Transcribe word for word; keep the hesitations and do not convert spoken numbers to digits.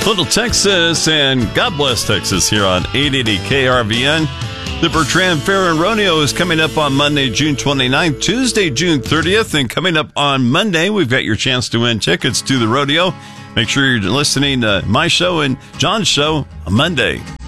Little Texas and God Bless Texas here on eight eighty K R V N. The Bertrand Fair and Rodeo is coming up on Monday, June twenty-ninth, Tuesday, June thirtieth, and coming up on Monday, we've got your chance to win tickets to the rodeo. Make sure you're listening to my show and John's show on Monday.